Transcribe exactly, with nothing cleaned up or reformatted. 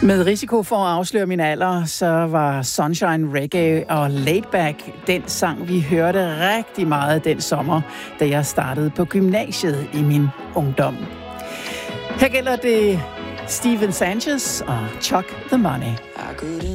Med risiko for at afsløre min alder, så var Sunshine Reggae og Laid Back den sang, vi hørte rigtig meget den sommer, da jeg startede på gymnasiet i min ungdom. Her gælder det Steven Sanchez og Chuck the Money.